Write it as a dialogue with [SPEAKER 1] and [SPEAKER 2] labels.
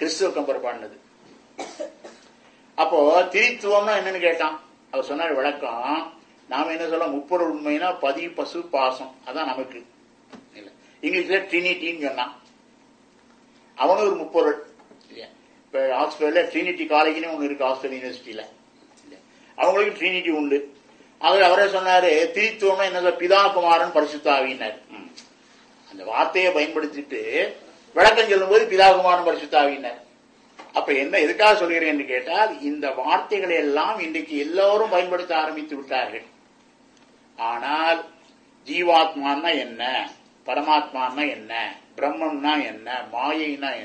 [SPEAKER 1] கிறிஸ்துவ கம்பர் பாடினது. அப்போ திரித்துவம்னா என்னன்னு கேட்டான். அவர் சொன்னார் விளக்கம். நாம என்ன சொல்ல, முப்பொருள் உண்மைனா பதி பசு பாசம், அதான் நமக்கு இல்ல. இங்கிலீஷ்ல ட்ரினிட்டின்னு சொன்னான். அவனும் ஒரு முப்பொருள். இப்ப ஆக்ஸ்போர்ட்ல ட்ரினிட்டி காலேஜ்னு ஒண்ணு இருக்கு, ஆக்ஸ்போர்ட் யூனிவர்சிட்டியில. அவங்களுக்கு ட்ரினிட்டி உண்டு. அவரே சொன்னாரு திரித்துவம்னா என்ன, பிதா குமாரன் பரிசுத்தாவினார். அந்த வார்த்தையை பயன்படுத்திட்டு விளக்கம் சொல்லும் போது பிதா குமாரன் பரிசுத்தாவினார். அப்ப என்ன எதுக்காக சொல்கிறேன் என்று கேட்டால், இந்த வார்த்தைகளை எல்லாம் இன்றைக்கு எல்லோரும் பயன்படுத்த ஆரம்பித்து விட்டார்கள். ஆனால் ஜீவாத்மான்னா என்ன, பரமாத்மான்னா என்ன, பிரம்மம்னா என்ன, மாயைனா என்ன,